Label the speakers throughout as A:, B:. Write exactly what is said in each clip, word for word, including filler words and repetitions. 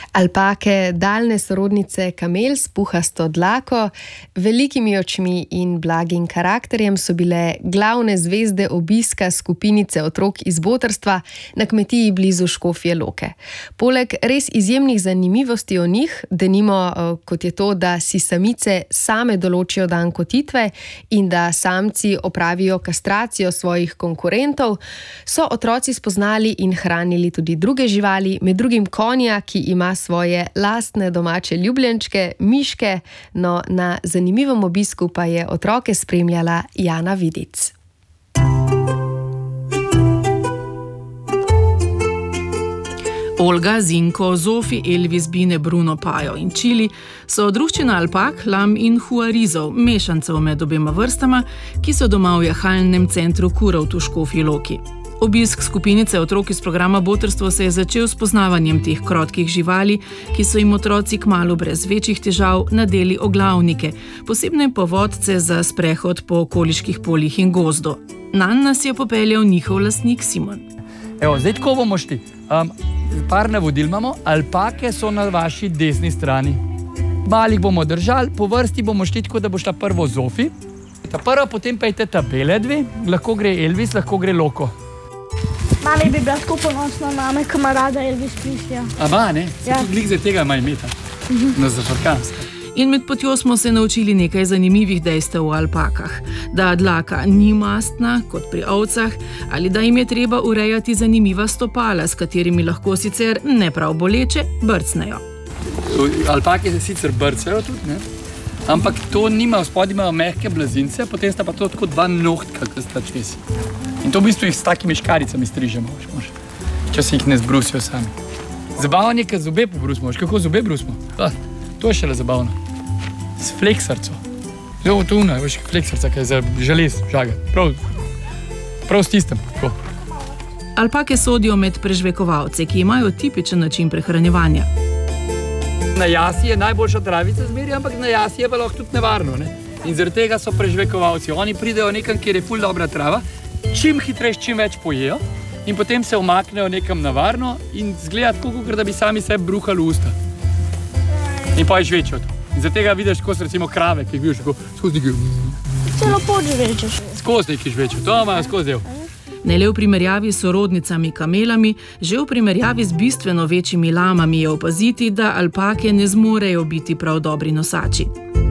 A: Alpake, daljne sorodnice kamel s puhasto dlako, velikimi očmi in blagim karakterjem so bile glavne zvezde obiska skupinice otrok iz Botrstva na kmetiji blizu Škofje Loke. Poleg res izjemnih zanimivosti o njih, denimo kot je to, da si samice same določijo dan kotitve in da samci opravijo kastracijo svojih konkurentov, so otroci spoznali in hranili tudi druge živali, med drugim konja, ki ima svoje lastne domače ljubljenčke, miške, no na zanimivem obisku pa je otroke spremljala Jana Vidic.
B: Olga, Zinko, Zofi, Elvis, Bine, Bruno, Pajo in Čili so druščina alpak, lam in huarizov, mešancev med obema vrstama, ki so doma v jahalnem centru Kurovt v Škofji Loki. Obisk skupinice otrok iz programa Botrstvo se je začel s poznavanjem teh krotkih živali, ki so jim otroci kmalu brez večjih težav nadeli oglavnike, posebne povodce za sprehod po okoliških poljih in gozdu. Nanj nas je popeljal njihov lastnik Simon.
C: Evo, zdaj tako bomo šli. Um, par navodil imamo. Alpake so na vaši desni strani. Malih bomo držali, po vrsti bomo šli tako, da bo šla prvo Zofi. Ta prva, potem pa je ta bele dve, lahko gre Elvis, lahko gre Loko.
D: Mali bi bila tako ponosna name, ko ima rada Elvis Presleyja.
C: Ama, ne? Se ja. Tudi glik za tega ima imeta. Uh-huh. Na zafrkanska.
B: In med potjo smo se naučili nekaj zanimivih dejstev o alpakah. Da dlaka ni mastna, kot pri ovcah, ali da jim je treba urejati zanimiva stopala, s katerimi lahko sicer ne prav boleče brcnejo.
C: Alpake se sicer brcajo tudi, ne? Ampak to nima, spodaj imajo mehke blazince, potem sta pa to tako dva nohtka, ki sta čez. In to v bistvu jih s takimi škaricami strižemo, če se jih ne zbrusijo sami. Zabavno je, kad zobe pobrusimo, kako zobe brusimo? Ah, to je šele zabavno. S fleksarco. Zelo to una, veš, fleksarca, ki je za želez žaga. Prav, prav s tistem. Tako.
B: Alpake sodijo med prežvekovalce, ki imajo tipičen način prehranjevanja.
C: Na jasi je najboljša travica zmeri, ampak na jasi je pa lahko tudi nevarno. Ne? In zaradi tega so prežvekovalci. Oni pridejo nekam, kjer je ful dobra trava, čim hitrejš, čim več pojejo in potem se umaknejo nekam na varno in zgleda tako, kot da bi sami sebi bruhali usta. In pa je žvečo to. In zaradi tega vidiš, ko so recimo krave, ki jih vidiš tako skozi nekaj...
D: Celo pod žvečeš.
C: Skozi nekaj žvečo, to imajo skozi del.
B: Ne le v primerjavi s sorodnicami kamelami, že v primerjavi z bistveno večjimi lamami je opaziti, da alpake ne zmorejo biti prav dobri nosači.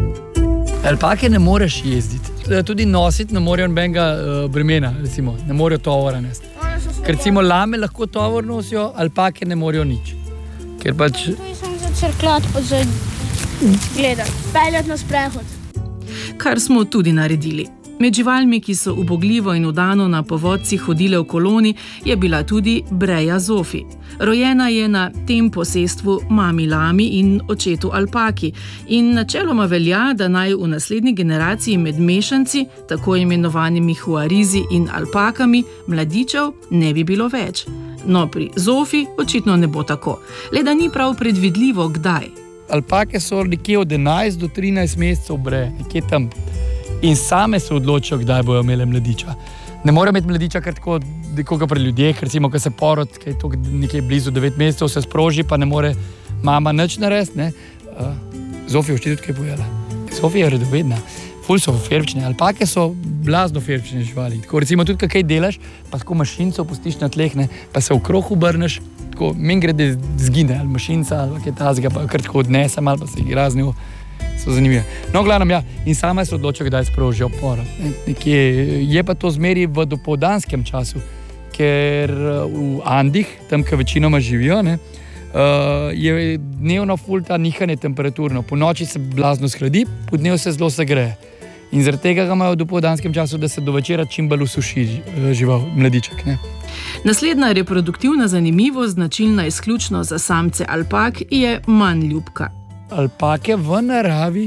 C: Alpake ne moreš jezditi. Tudi nositi ne morejo nobenega uh, bremena, recimo. Ne morejo tovora nesti. Ker recimo lame lahko tovor nosijo, alpake ne morejo nič. Ker pač...
D: To je samo za crkljati, pa za gledati, peljati na sprehod.
B: Kar smo tudi naredili. Med živalmi, ki so ubogljivo in vdano na povodcih hodile v koloni, je bila tudi breja Zofi. Rojena je na tem posestvu mami lami in očetu alpaki in načeloma velja, da naj v naslednji generaciji med mešanci, tako imenovanimi huarizi in alpakami, mladičev ne bi bilo več. No, pri Zofi očitno ne bo tako. Le da ni prav predvidljivo, kdaj.
C: Alpake so nekje od enajst do trinajst mesecev breje, nekje tam. In same se odločijo, kdaj bojo imele mladiča. Ne morejo imeti mladiča kar tako, koga pri ljudeh, recimo, ko se porod, ki je to nekje blizu devet mesecev, se sproži, pa ne more mama nič narediti, ne. Uh, Zofija očti tudi kaj pojela. Zofija je redovedna. Ful so fervične. Alpake so blazno fervične živali. Tako recimo tudi, kaj delaš, pa tako mašinco pustiš na tleh, ne, pa se v krog obrneš, tako men grede zgine, ali mašinca, ali kaj tazga, pa kar tako odnesem, ali pa se igra z njo. So zanimive. No, glavnem, ja, in sama se odločijo, kdaj sprožijo oporo. Nekje, je pa to zmeri v dopoldanskem času, ker v Andih, tam, kjer večinoma živijo, ne, uh, je dnevno ful ta nihanje temperaturno. Po noči se blazno shladi, po dnevu se zelo segreje. In zaradi tega ga imajo v dopoldanskem času, da se do večera čim bolj usuši žival, mladiček. Ne.
B: Naslednja reproduktivna zanimivost, značilna izključno za samce alpak, je manj ljubka.
C: Alpake v naravi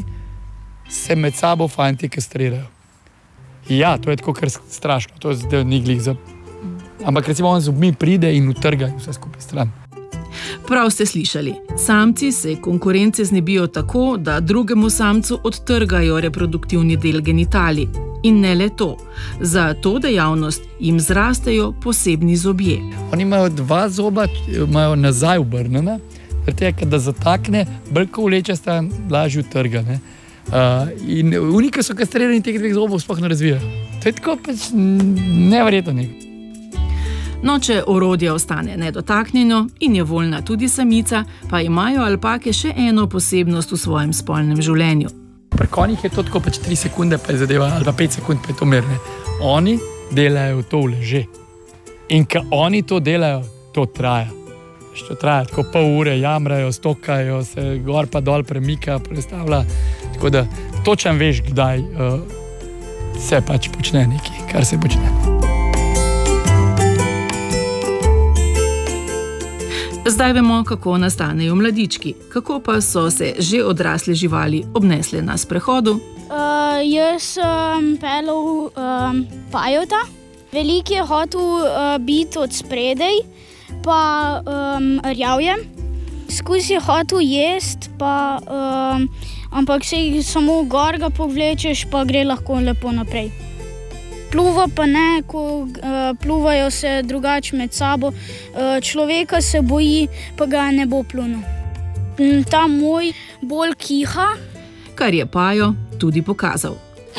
C: se med sabo fanti kastrirajo. Ja, to je tako kar strašno, to je zdaj ni glih za... Ampak recimo on zubmi pride in utrgajo vse skupaj stran.
B: Prav ste slišali, samci se konkurence znebijo tako, da drugemu samcu odtrgajo reproduktivni del genitalij. In ne le to. Za to dejavnost jim zrastejo posebni zobje.
C: Oni imajo dva zoba, imajo nazaj obrnjena, Zato, da zatakne, bolj ko vleče stran, lažje utrga. Uh, in unike so kastrirani teh dveh zobov sploh ne razvijajo. To je tako pač neverjetno nekaj.
B: No, če orodje ostane nedotaknjeno in je voljna tudi samica, pa imajo alpake še eno posebnost v svojem spolnem življenju.
C: Pri konjih je to tako pač tri sekunde, pa je zadeva, ali pa pet sekund, pa je to mirne. Oni delajo to že. In ko oni to delajo, to traja. To traja tako pol ure, jamrajo, stokajo, se gor pa dol premika, prestavlja. Tako da točen veš, kdaj uh, se pač počne nekaj, kar se počne.
B: Zdaj vemo, kako nastanejo mladički, kako pa so se že odrasle živali obnesle na sprehodu.
D: Uh, jaz sem pelil um, pajota. Velik je hotel uh, biti od spredaj, pa um, rjavje. Skozi je hotel jest, pa, um, ampak se jih samo gor ga povlečeš, pa gre lahko lepo naprej. Pluva pa ne, ko uh, pluvajo se drugače med sabo. Uh, človeka se boji, pa ga ne bo plunil. Ta moj bolj kiha.
B: Kar je Pajo tudi pokazal.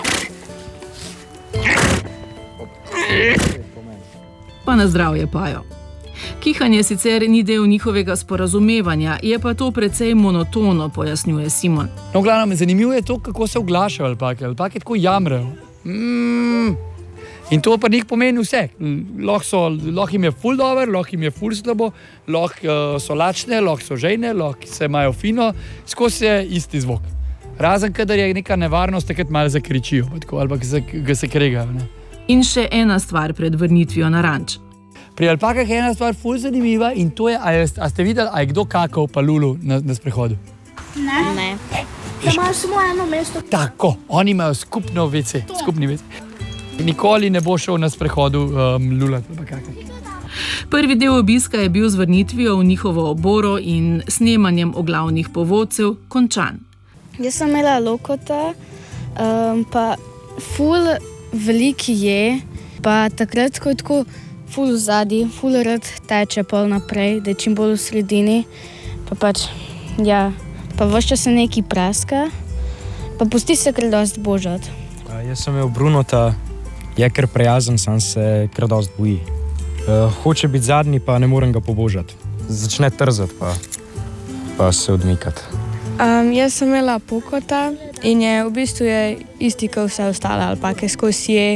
B: Pa na zdravje, Pajo. Kihanje sicer ni del njihovega sporazumevanja, je pa to precej monotono, pojasnjuje Simon.
C: No, glavno, zanimivo je to, kako se oglašajo alpake. Alpake tako jamrejo. Mm. In to pa njih pomeni vse. Lahko jim je ful dober, lahko jim je ful slabo, lahko uh, so lačne, lahko so žejne, lahko se imajo fino, skozi je isti zvok. Razen, kadar je neka nevarnost, takrat malo zakričijo, ali pa se, se kregajo. Ne?
B: In še ena stvar pred vrnitvijo na ranč.
C: Pri alpakah je ena stvar ful zanimiva in to je, a, je, a ste videli, a je kdo kakal pa lulu na, na sprehodu?
D: Ne. Ne. Da imajo samo eno mesto.
C: Tako, oni imajo skupno ve ce, skupni ve ce. Nikoli ne bo šel na sprehodu um, lulat ali pa kakaj.
B: Prvi del obiska je bil z vrnitvijo v njihovo oboro in snemanjem oglavnih povodcev končan.
E: Jaz sem imela lokota, um, pa ful veliki je, pa takrat, ko je tako ful vzadi, ful rad teče pol naprej, da je čim bolj v sredini, pa pač, ja, pa ves čas se nekaj praska, pa pusti se kar dost božat.
F: A, jaz sem imel Brunota, je kar prijazen, sam se kar dost boji. E, hoče biti zadnji, pa ne morem ga pobožati. Začne trzati, pa, pa se odmikati.
E: Um, jaz sem imela pokota in je v bistvu je isti, kot vse ostale alpake, skozi je,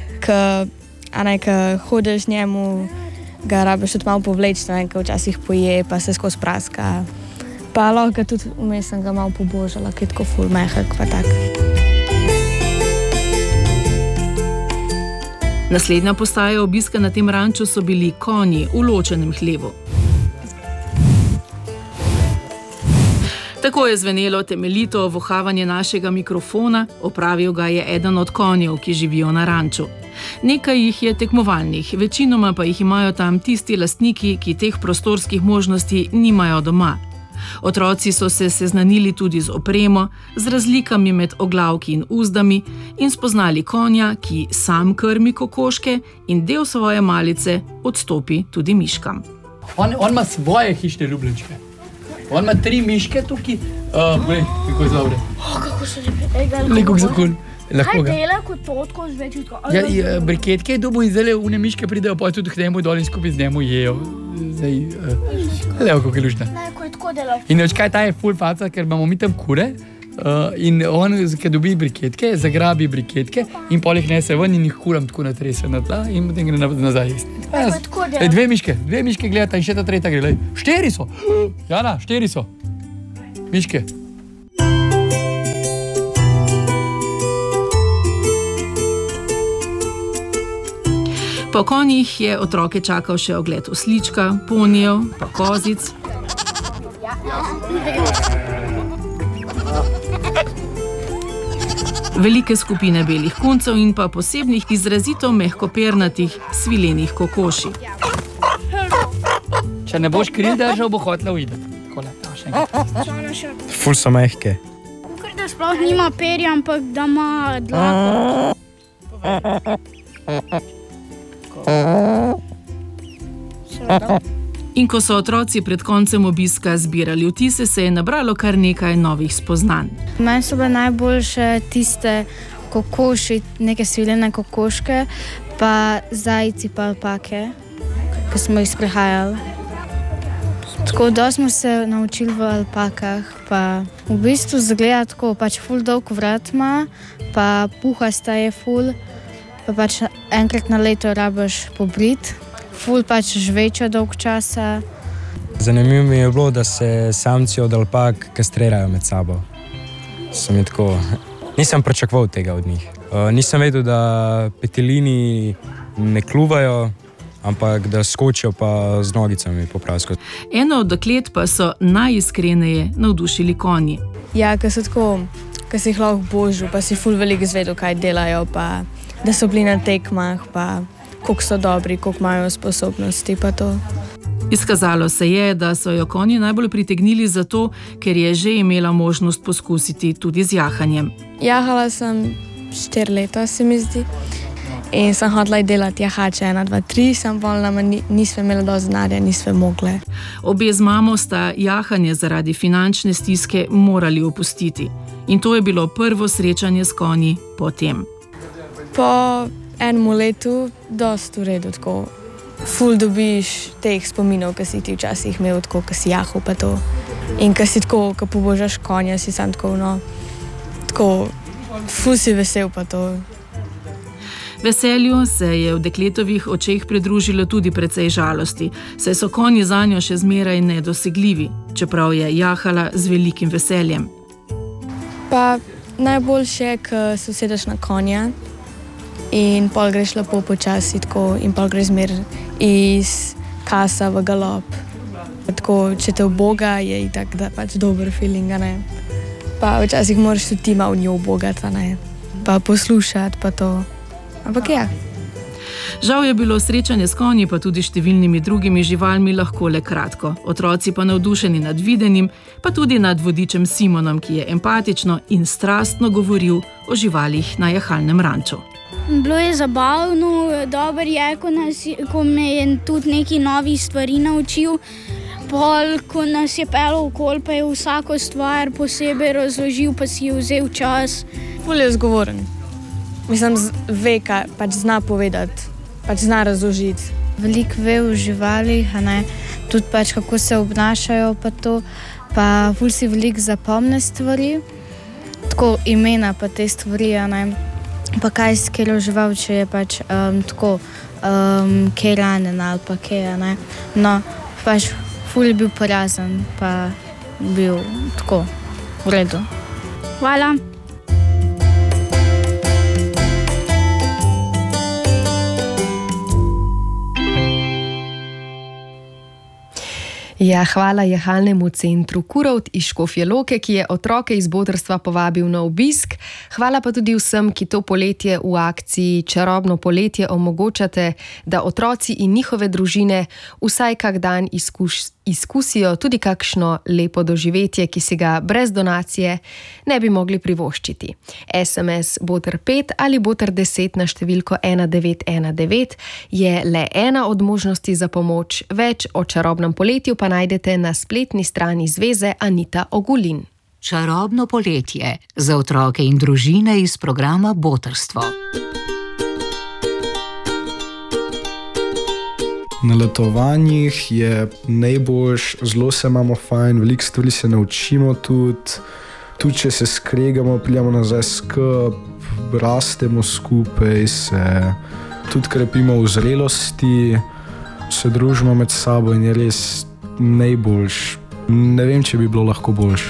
E: ko hodiš njemu, ga rabiš tudi malo povleči, ne vem, ko včasih poje, pa se skozi praska. Pa lahko tudi vmes sem ga malo pobožala, ki je tako ful mehak, pa tak.
B: Naslednja postaja obiska na tem ranču so bili konji v ločenem hlevu. Tako je zvenelo temeljito vohavanje našega mikrofona, opravil ga je eden od konjev, ki živijo na ranču. Nekaj jih je tekmovalnih, večinoma pa jih imajo tam tisti lastniki, ki teh prostorskih možnosti nimajo doma. Otroci so se seznanili tudi z opremo, z razlikami med oglavki in uzdami in spoznali konja, ki sam krmi kokoške in del svoje malice odstopi tudi miškam.
C: On, on ima svoje hišne ljubljenčke. On ima tri miške tukaj. Uh, glej, kako je dobro.
D: Oh, kako so lepe.
C: Glej, kako so cool.
D: Kaj dela kot totko z večjutko?
C: Ja, ja, briketke je dobil in zdaj une miške pridejo pa tudi k njemu dol in skupaj z njemu jejo. Zdaj, uh, levo, kako je lušna.
D: Ne, ko je tako delal.
C: In očkaj, ta je ful faca, ker imamo mi tam kure. Uh, in on, ki dobi briketke, zagrabi briketke in pol jih nese ven in jih kuram tako natrese na tla in potem gre nazaj jesti. Ja, dve miške, dve miške gledata in še ta tretja gre. Štiri so. Jana, štiri so. Miške.
B: Po konjih je otroke čakal še ogled oslička, ponijev, pa kozic. Velike skupine belih kuncev in pa posebnih izrazito mehkopernatih svilenih kokoši.
C: Če ne boš kril držal, bo hotela uideti. Takole, še enkrat.
F: Ful so mehke.
D: Kukor da sploh nima perja, ampak da ima dlako.
B: In ko so otroci pred koncem obiska zbirali vtise, se je nabralo kar nekaj novih spoznanj.
G: Meni so bile najboljše tiste kokoši, neke svilene kokoške, pa zajci pa alpake, ko smo jih sprehajali. Tako da smo se naučili v alpakah, pa v bistvu zgleda tako, pač ful dolg vrat ima, pa puhasta je ful, pa pač enkrat na leto rabiš pobrit, ful pač žveča dolg časa.
F: Zanimivo mi je bilo, da se samci od alpak kastrirajo med sabo. Sem je tako, nisem pričakoval tega od njih. Uh, nisem vedel, da petelini ne kluvajo, ampak da skočijo pa z nogicami po prasku.
B: Eno od deklet pa so najiskreneje navdušili konji.
E: Ja, ker so tako, ker si jih lahko božil, pa si ful veliko izvedel, kaj delajo, pa da so bili na tekmah, pa koliko so dobri, koliko imajo sposobnosti, pa to.
B: Izkazalo se je, da so jo konji najbolj pritegnili zato, ker je že imela možnost poskusiti tudi z jahanjem.
E: Jahala sem štiri leta, se mi zdi. In sem hodila delati jahače, ena, dva, tri, sem bolna, nismo imeli dosti denarja, nismo mogle.
B: Obe z mamo sta jahanje zaradi finančne stiske morali opustiti. In to je bilo prvo srečanje s konji potem.
E: Po enem letu dosti v redu, tako ful dobiš teh spominov, ki si ti včasih imel, tako, ki si jahal pa to. In ki si tako, ko pobožaš konja, si sam tako, no, tako, ful si vesel pa to.
B: Veselju se je v dekletovih očeh pridružilo tudi precej žalosti, saj so konji zanjo še zmeraj nedosegljivi, čeprav je jahala z velikim veseljem.
E: Pa najboljše je, ko se usedeš na konja in pol greš lepo počasi tako in pol greš zmer iz kasa v galop. Tako, če te uboga, je itak da pač dober feeling, a ne. Pa včasih moraš tudi ti malo njo ubogati, a ne. Pa poslušati, pa to. Ampak ja.
B: Žal je bilo srečanje s konji pa tudi številnimi drugimi živalmi lahko le kratko. Otroci pa navdušeni nad videnim, pa tudi nad vodičem Simonom, ki je empatično in strastno govoril o živalih na jahalnem ranču.
D: Bilo je zabavno, dobro je, ko, nas, ko me je tudi nekaj novih stvari naučil. Pol, ko nas je pelil okoli, pa je vsako stvar posebej razložil, pa si je vzel čas.
E: Ful je zgovoren. Mislim, ve, kaj pač zna povedati, pač zna razložiti.
G: Veliko ve o živalih, a ne, tudi pač kako se obnašajo pa to, pa ful si veliko zapomne stvari, tako imena pa te stvari, a ne, pa kaj s kjero žival, če je pač um, tako, um, kaj ranjena ali pa kaj, a ne. No, pač ful je bil porazen, pa bil tako, v redu.
D: Hvala.
A: Ja, hvala jahalnemu centru Kurovt iz Škofje Loke, ki je otroke iz botrstva povabil na obisk. Hvala pa tudi vsem, ki to poletje v akciji Čarobno poletje omogočate, da otroci in njihove družine vsaj kak dan izkuš, izkusijo tudi kakšno lepo doživetje, ki si ga brez donacije ne bi mogli privoščiti. es em es Boter pet ali Boter deset na številko ena devet ena devet je le ena od možnosti za pomoč. Več o Čarobnem poletju pa najdete na spletni strani Zveze Anita Ogulin.
H: Čarobno poletje za otroke in družine iz programa Botrstvo.
I: Na letovanjih je najboljš, zelo se imamo fajn, veliko stvari se naučimo tudi. Tudi če se skregamo, prijemo nazaj skup, rastemo skupaj, se tudi krepimo v zrelosti, se družimo med sabo in je res najboljš. Ne vem, če bi bilo lahko boljš.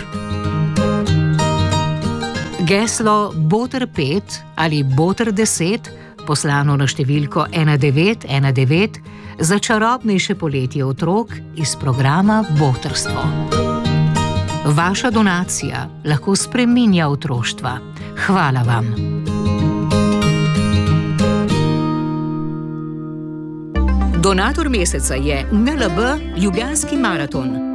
H: Geslo Boter pet ali Boter deset, poslano na številko ena devet ena devet, za čarobnejše poletje otrok iz programa Botrstvo. Vaša donacija lahko spreminja otroštva. Hvala vam. Donator meseca je N L B Ljubljanski maraton.